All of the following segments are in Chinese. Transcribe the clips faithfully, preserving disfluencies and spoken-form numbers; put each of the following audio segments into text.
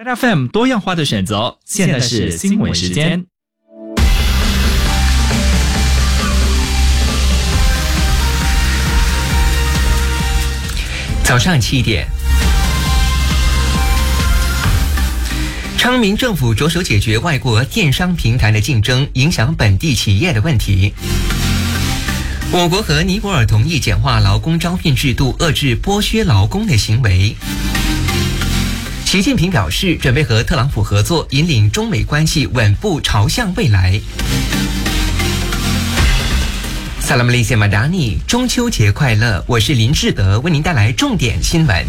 F M 多样化的选择，现在是新闻时间。 早上七点，昌明政府着手解决外国电商平台的竞争影响本地企业的问题。我国和尼泊尔同意简化劳工招聘制度，遏制剥削劳工的行为。习近平表示，准备和特朗普合作，引领中美关系稳步朝向未来。萨拉姆利谢马达尼，中秋节快乐！我是林志德，为您带来重点新闻。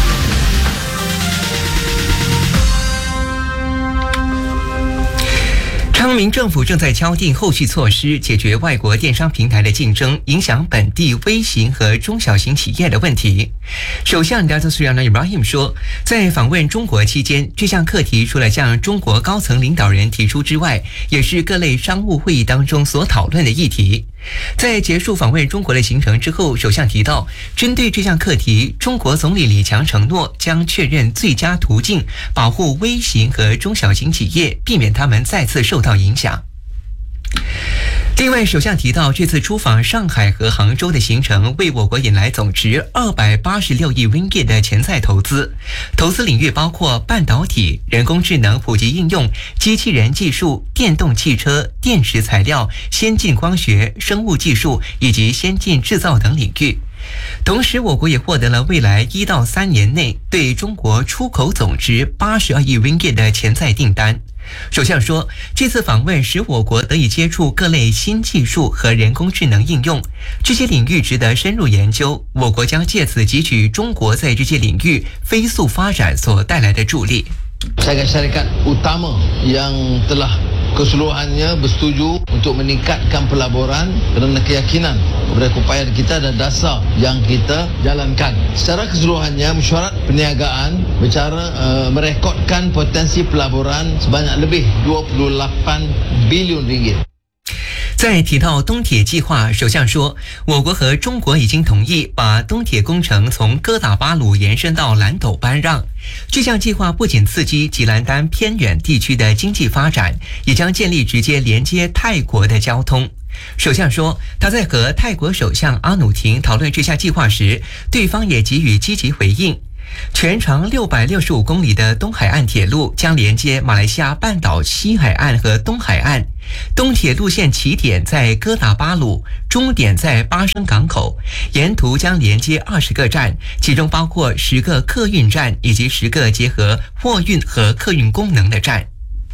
昌明政府正在敲定后续措施，解决外国电商平台的竞争影响本地微型和中小型企业的问题。首相 Datuk Seri Anwar Ibrahim 说，在访问中国期间，这项课题除了向中国高层领导人提出之外，也是各类商务会议当中所讨论的议题。在结束访问中国的行程之后，首相提到，针对这项课题，中国总理李强承诺将确认最佳途径，保护微型和中小型企业，避免他们再次受到影响。另外，首相提到，这次出访上海和杭州的行程为我国引来总值二百八十六亿 ringgit 的潜在投资，投资领域包括半导体、人工智能普及应用、机器人技术、电动汽车、电池材料、先进光学、生物技术以及先进制造等领域。同时，我国也获得了未来一到三年内对中国出口总值八十二亿 ringgit 的潜在订单。首相说，这次访问使我国得以接触各类新技术和人工智能应用，这些领域值得深入研究，我国将借此汲取中国在这些领域飞速发展所带来的助力。 Syarikat-syarikat utama yang telah keseluruhannya bersetuju untuk meningkatkan pelaburan kerana keyakinan kepada upaya kita dan dasar yang kita jalankan. Secara keseluruhannya, mesyuarat perniagaan bercara uh, merekodkan potensi pelaburan sebanyak lebih dua puluh lapan bilion ringgit。 在提到东铁计划，首相说，我国和中国已经同意把东铁工程从哥打巴鲁延伸到兰斗班让。这项计划不仅刺激吉兰丹偏远地区的经济发展，也将建立直接连接泰国的交通。首相说，他在和泰国首相阿努廷讨论这项计划时，对方也给予积极回应。全长六百六十五公里的东海岸铁路将连接马来西亚半岛西海岸和东海岸。东铁路线起点在哥打巴鲁，终点在巴生港口，沿途将连接二十个站，其中包括十个客运站以及十个结合货运和客运功能的站。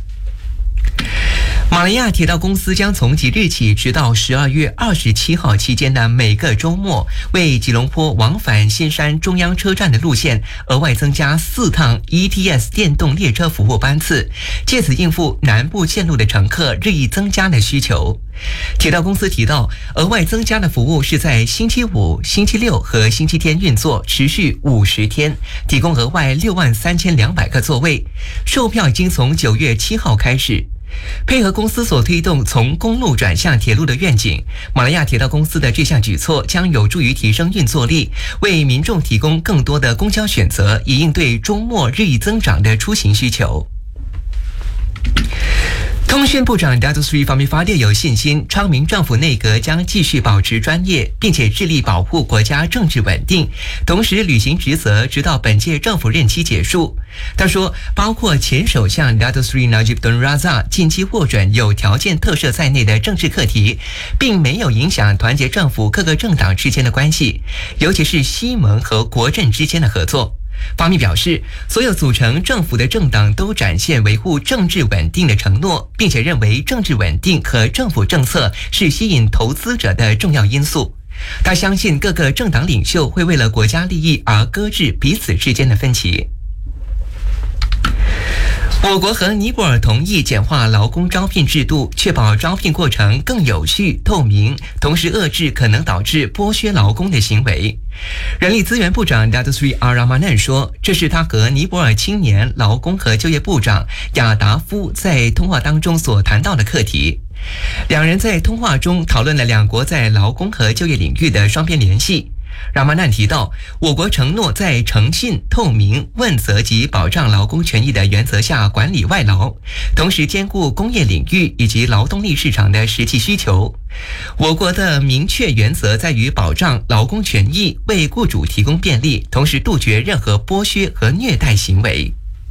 马来亚铁道公司将从即日起直到十二月二十七号期间的每个周末，为吉隆坡往返新山中央车站的路线额外增加四趟 E T S 电动列车服务班次，借此应付南部线路的乘客日益增加的需求。铁道公司提到，额外增加的服务是在星期五、星期六和星期天运作，持续五十天，提供额外六万三千两百个座位，售票已经从九月七号开始。配合公司所推动从公路转向铁路的愿景，马来亚铁道公司的这项举措将有助于提升运作力，为民众提供更多的公交选择，以应对周末日益增长的出行需求。通讯部长 Datuk Seri Fahmi Fadzil 有信心，昌明政府内阁将继续保持专业，并且致力保护国家政治稳定，同时履行职责，直到本届政府任期结束。他说，包括前首相 Datuk Seri Najib Tun Razak 近期获准有条件特赦在内的政治课题，并没有影响团结政府各个政党之间的关系，尤其是西盟和国阵之间的合作。方密表示，所有组成政府的政党都展现维护政治稳定的承诺，并且认为政治稳定和政府政策是吸引投资者的重要因素。他相信各个政党领袖会为了国家利益而搁置彼此之间的分歧。我国和尼泊尔同意简化劳工招聘制度，确保招聘过程更有序、透明，同时遏制可能导致剥削劳工的行为。人力资源部长 Datuk Seri R Ramanan 说，这是他和尼泊尔青年、劳工和就业部长亚达夫在通话当中所谈到的课题。两人在通话中讨论了两国在劳工和就业领域的双边联系。 拉马难提到，我国承诺在诚信、透明、问责及保障劳工权益的原则下管理外劳，同时兼顾工业领域以及劳动力市场的实际需求。我国的明确原则在于保障劳工权益，为雇主提供便利，同时杜绝任何剥削和虐待行为。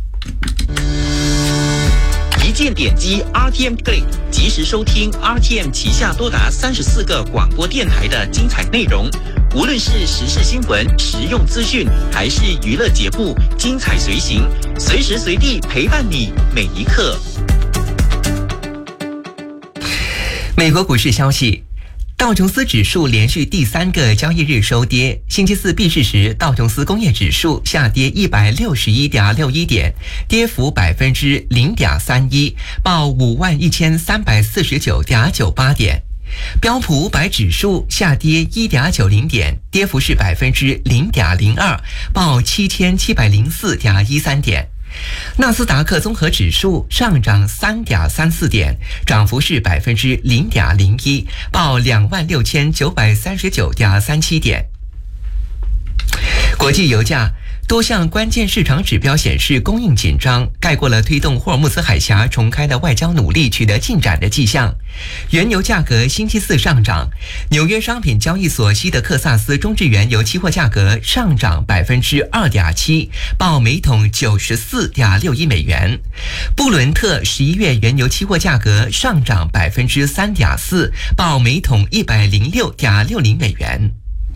一键点击 R T M Click， 及时收听 R T M 旗下多达三十四个广播电台的精彩内容。无论是时事新闻、实用资讯，还是娱乐节目，精彩随行，随时随地陪伴你每一刻。 美国股市消息。道琼斯指数连续第三个交易日收跌，星期四闭市时，道琼斯工业指数下跌一百六十一点六一点，跌幅百分之零点三一，报五万一千三百四十九点九八点。标普五百指数下跌一点九零点，跌幅是百分之零点零二，报七千七百零四点一三点。纳斯达克综合指数上涨三点三四点，涨幅是百分之零点零一，报两万六千九百三十九点三七点。国际油价。多项关键市场指标显示供应紧张，盖过了推动霍尔木兹海峡重开的外交努力取得进展的迹象。原油价格星期四上涨，纽约商品交易所西德克萨斯中质原油期货价格上涨百分之二点七，报每桶九十四点六一美元。布伦特十一月原油期货价格上涨百分之三点四，报每桶一百零六点六零美元。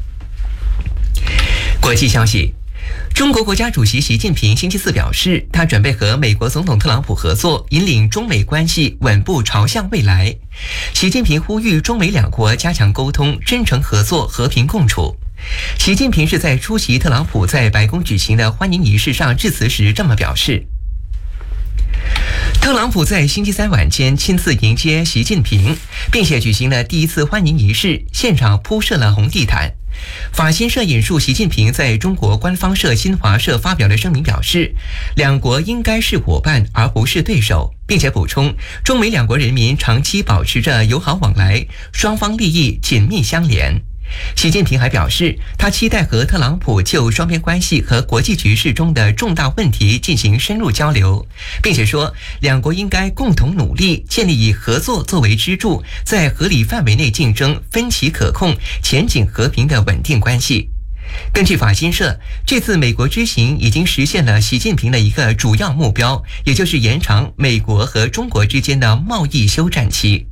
国际消息。中国国家主席习近平星期四表示，他准备和美国总统特朗普合作，引领中美关系稳步朝向未来。习近平呼吁中美两国加强沟通，真诚合作，和平共处。习近平是在出席特朗普在白宫举行的欢迎仪式上致辞时这么表示。特朗普在星期三晚间亲自迎接习近平，并且举行了第一次欢迎仪式，现场铺设了红地毯。法新社引述习近平在中国官方社新华社发表的声明表示，两国应该是伙伴而不是对手，并且补充，中美两国人民长期保持着友好往来，双方利益紧密相连。习近平还表示，他期待和特朗普就双边关系和国际局势中的重大问题进行深入交流，并且说，两国应该共同努力，建立以合作作为支柱，在合理范围内竞争、分歧可控、前景和平的稳定关系。根据法新社，这次美国之行已经实现了习近平的一个主要目标，也就是延长美国和中国之间的贸易休战期。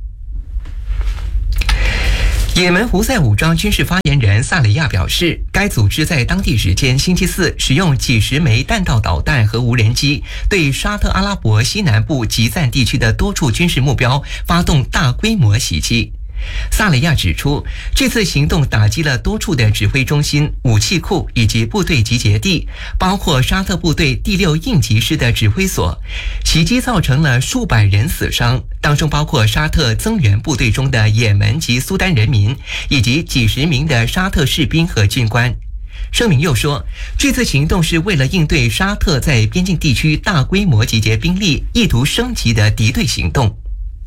也门胡塞武装军事发言人萨雷亚表示，该组织在当地时间星期四使用几十枚弹道导弹和无人机，对沙特阿拉伯西南部吉赞地区的多处军事目标发动大规模袭击。萨雷亚指出，这次行动打击了多处的指挥中心、武器库以及部队集结地，包括沙特部队第六应急师的指挥所。袭击造成了数百人死伤，当中包括沙特增援部队中的也门及苏丹人民，以及几十名的沙特士兵和军官。声明又说，这次行动是为了应对沙特在边境地区大规模集结兵力、意图升级的敌对行动。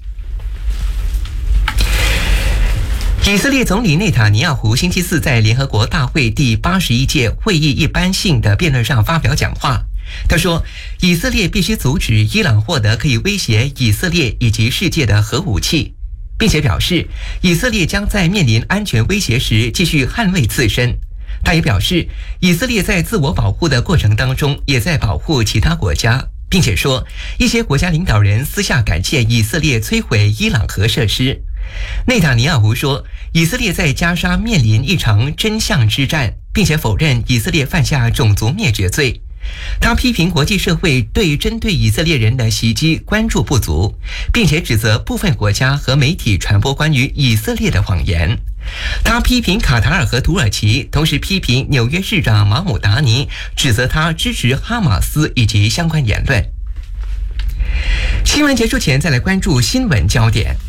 以色列总理内塔尼亚胡星期四在联合国大会第八十一届会议一般性的辩论上发表讲话。他说，以色列必须阻止伊朗获得可以威胁以色列以及世界的核武器，并且表示，以色列将在面临安全威胁时继续捍卫自身。他也表示，以色列在自我保护的过程当中也在保护其他国家，并且说，一些国家领导人私下感谢以色列摧毁伊朗核设施。内塔尼亚胡说，以色列在加沙面临一场真相之战，并且否认以色列犯下种族灭绝罪。他批评国际社会对针对以色列人的袭击关注不足，并且指责部分国家和媒体传播关于以色列的谎言。他批评卡塔尔和土耳其，同时批评纽约市长马姆达尼，指责他支持哈马斯以及相关言论。新闻结束前，再来关注新闻焦点。